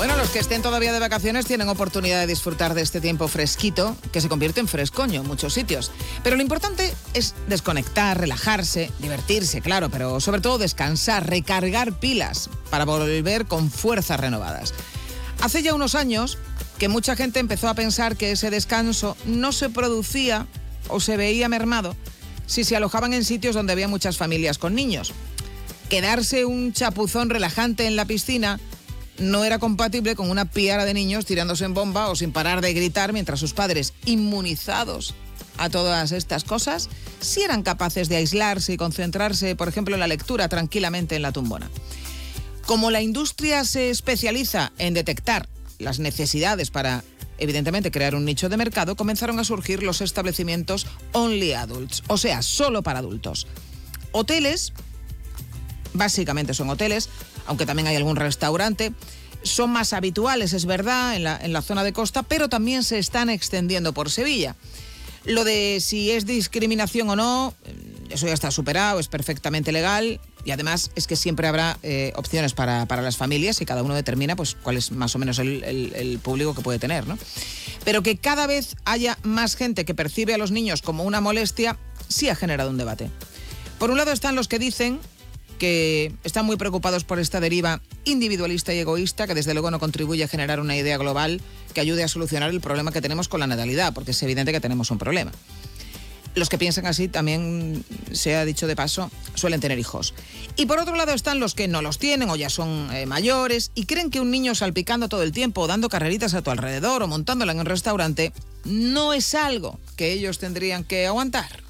Bueno, los que estén todavía de vacaciones tienen oportunidad de disfrutar de este tiempo fresquito, que se convierte en frescoño en muchos sitios. Pero lo importante es desconectar, relajarse, divertirse, claro, pero sobre todo descansar, recargar pilas para volver con fuerzas renovadas. Hace ya unos años que mucha gente empezó a pensar que ese descanso no se producía o se veía mermado si se alojaban en sitios donde había muchas familias con niños. Quedarse un chapuzón relajante en la piscina no era compatible con una piara de niños tirándose en bomba o sin parar de gritar mientras sus padres, inmunizados a todas estas cosas, sí eran capaces de aislarse y concentrarse, por ejemplo, en la lectura tranquilamente en la tumbona. Como la industria se especializa en detectar las necesidades para, evidentemente, crear un nicho de mercado, comenzaron a surgir los establecimientos only adults, o sea, solo para adultos. Hoteles, básicamente son hoteles, aunque también hay algún restaurante, son más habituales, es verdad, en la zona de costa, pero también se están extendiendo por Sevilla. Lo de si es discriminación o no, eso ya está superado, es perfectamente legal y además es que siempre habrá opciones para las familias y cada uno determina pues cuál es más o menos el público que puede tener, ¿no? Pero que cada vez haya más gente que percibe a los niños como una molestia, sí ha generado un debate. Por un lado están los que dicen que están muy preocupados por esta deriva individualista y egoísta que desde luego no contribuye a generar una idea global que ayude a solucionar el problema que tenemos con la natalidad, porque es evidente que tenemos un problema. Los que piensan así, también se ha dicho de paso, suelen tener hijos. Y por otro lado están los que no los tienen o ya son mayores y creen que un niño salpicando todo el tiempo o dando carreritas a tu alrededor o montándola en un restaurante no es algo que ellos tendrían que aguantar.